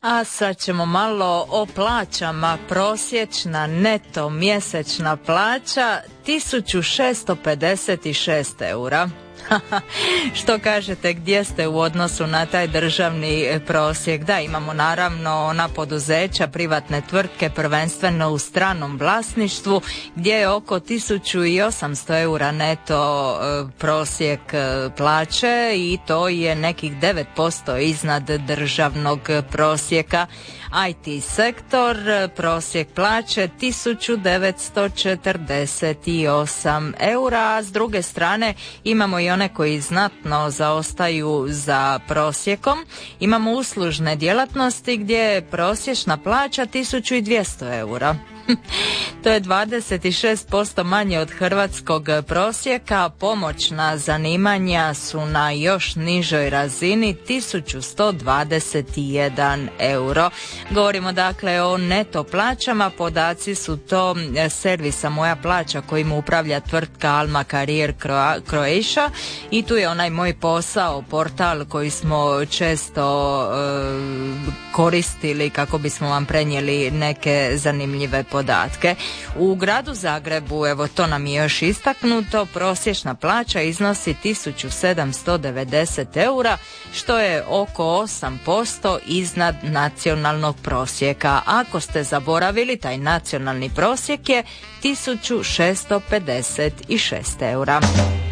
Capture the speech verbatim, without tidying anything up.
A sad ćemo malo o plaćama. Prosječna neto mjesečna plaća tisuću šesto pedeset šest eura. Što kažete, gdje ste u odnosu na taj državni prosjek? Da, imamo naravno ona poduzeća, privatne tvrtke, prvenstveno u stranom vlasništvu, gdje je oko tisuću osamsto eura neto prosjek plaće i to je nekih devet posto iznad državnog prosjeka. I T sektor, prosjek plaće tisuću devetsto četrdeset osam eura, a s druge strane imamo i one koji znatno zaostaju za prosjekom. Imamo uslužne djelatnosti gdje je prosječna plaća tisuću dvjesto eura. To je dvadeset šest posto manje od hrvatskog prosjeka. Pomoćna zanimanja su na još nižoj razini, tisuću sto dvadeset jedan euro. Govorimo dakle o neto plaćama, podaci su to servisa Moja plaća kojim upravlja tvrtka Alma Career Croatia i tu je onaj moj posao, portal koji smo često e, koristili kako bismo vam prenijeli neke zanimljive podatke. U gradu Zagrebu, evo to nam je još istaknuto, prosječna plaća iznosi tisuću sedamsto devedeset eura, što je oko osam posto iznad nacionalnog prosjeka. Ako ste zaboravili, taj nacionalni prosjek je tisuću šesto pedeset šest eura.